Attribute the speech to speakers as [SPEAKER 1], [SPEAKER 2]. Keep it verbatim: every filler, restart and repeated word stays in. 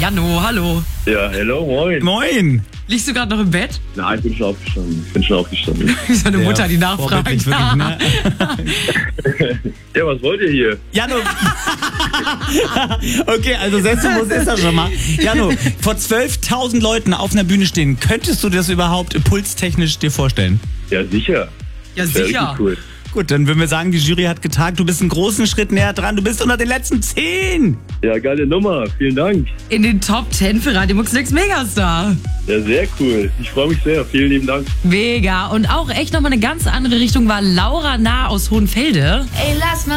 [SPEAKER 1] Jano, hallo.
[SPEAKER 2] Ja, hello, moin.
[SPEAKER 3] Moin.
[SPEAKER 1] Liegst du gerade noch im Bett?
[SPEAKER 2] Nein, ich bin schon aufgestanden. Ich bin schon aufgestanden.
[SPEAKER 1] Wie so eine Mutter, die
[SPEAKER 3] vorbildlich,
[SPEAKER 1] nachfragt.
[SPEAKER 3] wirklich, ne?
[SPEAKER 2] Ja, was wollt ihr hier?
[SPEAKER 3] Jano. Okay, also selbstbewusst ist das schon mal. Jano, vor zwölftausend Leuten auf einer Bühne stehen, könntest du das überhaupt pulstechnisch dir vorstellen?
[SPEAKER 2] Ja, sicher.
[SPEAKER 1] Ja,
[SPEAKER 2] Das wär
[SPEAKER 1] sicher.
[SPEAKER 2] richtig cool.
[SPEAKER 3] Gut, dann würden wir sagen, die Jury hat getagt. Du bist einen großen Schritt näher dran. Du bist unter den letzten zehn.
[SPEAKER 2] Ja, geile Nummer. Vielen Dank.
[SPEAKER 1] In den Top zehn für Radio Mux Next Megastar.
[SPEAKER 2] Ja, sehr cool. Ich freue mich sehr. Vielen lieben Dank.
[SPEAKER 1] Mega. Und auch echt nochmal eine ganz andere Richtung war Laura Nah aus Hohenfelde.
[SPEAKER 4] Ey, lass mal